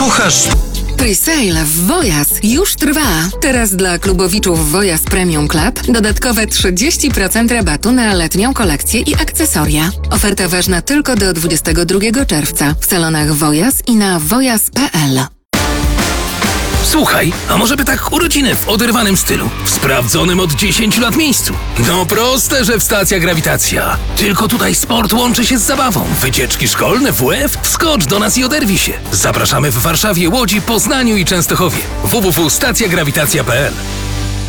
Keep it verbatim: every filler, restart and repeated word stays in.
kochasz... Presale w Wojas już trwa. Teraz dla klubowiczów Wojas Premium Club dodatkowe trzydzieści procent rabatu na letnią kolekcję i akcesoria. Oferta ważna tylko do dwudziestego drugiego czerwca w salonach Wojas i na wojas kropka p l. Słuchaj, a może by tak urodziny w oderwanym stylu, w sprawdzonym od dziesięciu lat miejscu? No proste, że w Stacja Grawitacja. Tylko tutaj sport łączy się z zabawą. Wycieczki szkolne, W F, wskocz do nas i oderwij się. Zapraszamy w Warszawie, Łodzi, Poznaniu i Częstochowie. w w w kropka stacja grawitacja kropka p l.